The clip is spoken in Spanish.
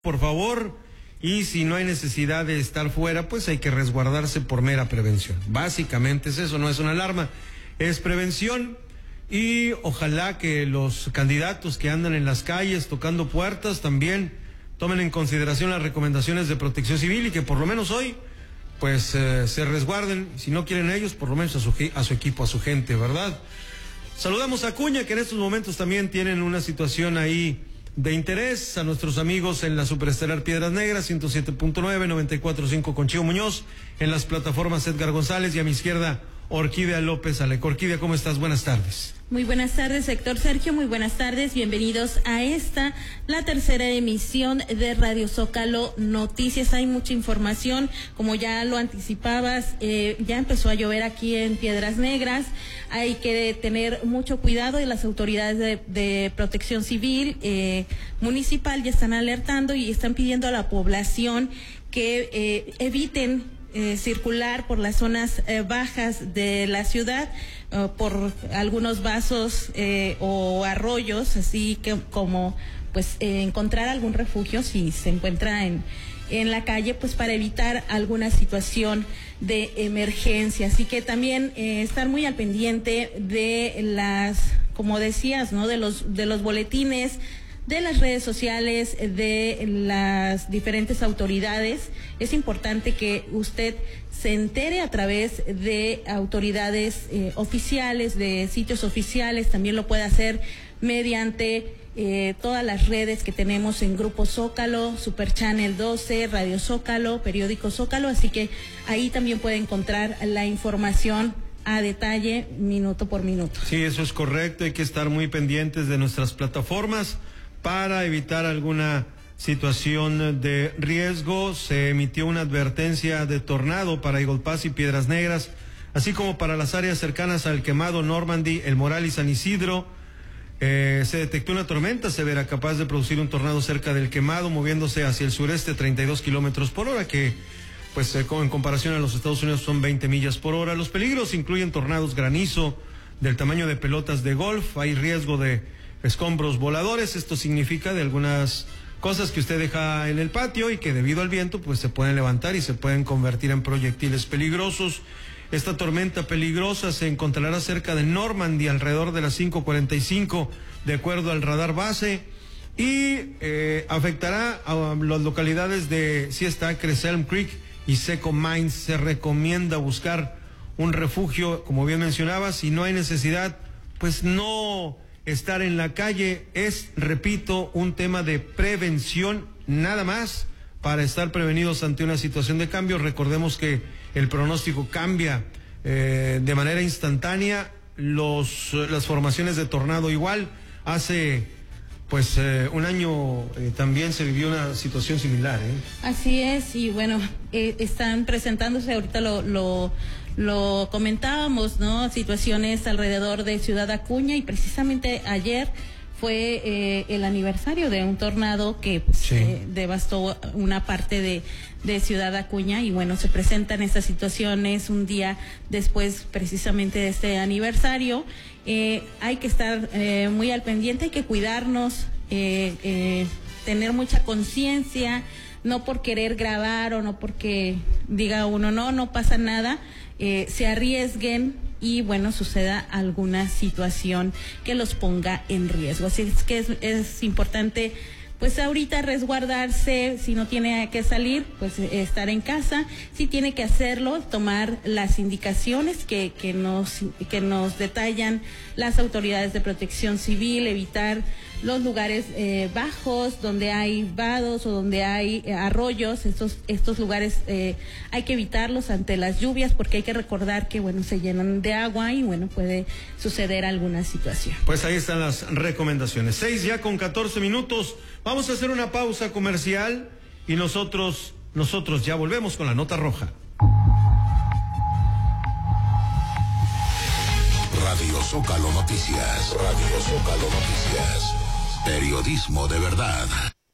por favor, y si no hay necesidad de estar fuera, pues hay que resguardarse por mera prevención. Básicamente es eso, no es una alarma, es prevención. Y ojalá que los candidatos que andan en las calles tocando puertas también tomen en consideración las recomendaciones de Protección Civil y que por lo menos hoy pues se resguarden, si no quieren ellos, por lo menos a su equipo, a su gente, ¿verdad? Saludamos a Acuña, que en estos momentos también tienen una situación ahí de interés, a nuestros amigos en la Superestelar Piedras Negras, 107.9, 94.5 con Chío Muñoz, en las plataformas Edgar González y a mi izquierda Orquídea López Aleco. Orquídea, ¿cómo estás? Buenas tardes. Muy buenas tardes, Héctor Sergio, muy buenas tardes, bienvenidos a la tercera emisión de Radio Zócalo Noticias. Hay mucha información, como ya lo anticipabas, ya empezó a llover aquí en Piedras Negras, hay que tener mucho cuidado y las autoridades de Protección Civil municipal ya están alertando y están pidiendo a la población que eviten circular por las zonas bajas de la ciudad, por algunos vasos o arroyos, así que como pues encontrar algún refugio si se encuentra en la calle, pues para evitar alguna situación de emergencia. Así que también estar muy al pendiente de como decías, ¿no? De los boletines, de las redes sociales, de las diferentes autoridades. Es importante que usted se entere a través de autoridades oficiales, de sitios oficiales. También lo puede hacer mediante todas las redes que tenemos en Grupo Zócalo, Super Channel 12, Radio Zócalo, Periódico Zócalo. Así que ahí también puede encontrar la información a detalle, minuto por minuto. Sí, eso es correcto. Hay que estar muy pendientes de nuestras plataformas para evitar alguna situación de riesgo. Se emitió una advertencia de tornado para Eagle Pass y Piedras Negras, así como para las áreas cercanas al Quemado, Normandy, El Moral y San Isidro. Se detectó una tormenta severa capaz de producir un tornado cerca del Quemado, moviéndose hacia el sureste 32 kilómetros por hora, que pues en comparación a los Estados Unidos son 20 millas por hora. Los peligros incluyen tornados granizo del tamaño de pelotas de golf. Hay riesgo de escombros voladores. Esto significa de algunas cosas que usted deja en el patio y que debido al viento pues se pueden levantar y se pueden convertir en proyectiles peligrosos. Esta tormenta peligrosa se encontrará cerca de Normandy alrededor de las 5:45 de acuerdo al radar base y afectará a las localidades de Siesta Acre, Elm Creek y Seco Mines. Se recomienda buscar un refugio, como bien mencionaba. Si no hay necesidad, pues no estar en la calle. Es, repito, un tema de prevención nada más, para estar prevenidos ante una situación de cambio. Recordemos que el pronóstico cambia de manera instantánea. Las formaciones de tornado igual. Hace pues un año también se vivió una situación similar. Así es, y bueno, están presentándose, ahorita lo comentábamos, ¿no? Situaciones alrededor de Ciudad Acuña, y precisamente ayer fue el aniversario de un tornado que pues, sí, devastó una parte de Ciudad Acuña, y bueno, se presentan estas situaciones un día después precisamente de este aniversario. Hay que estar muy al pendiente, hay que cuidarnos, tener mucha conciencia, no por querer grabar o no porque diga uno no pasa nada, se arriesguen y bueno, suceda alguna situación que los ponga en riesgo. Así es que es importante pues ahorita resguardarse. Si no tiene que salir, pues estar en casa. Si tiene que hacerlo, tomar las indicaciones que nos detallan las autoridades de Protección Civil, evitar los lugares bajos, donde hay vados o donde hay arroyos. Estos lugares hay que evitarlos ante las lluvias, porque hay que recordar que bueno, se llenan de agua y bueno, puede suceder alguna situación. Pues ahí están las recomendaciones. 6:14. Vamos a hacer una pausa comercial y nosotros ya volvemos con la nota roja. Radio Zócalo Noticias. Radio Zócalo Noticias. Periodismo de verdad.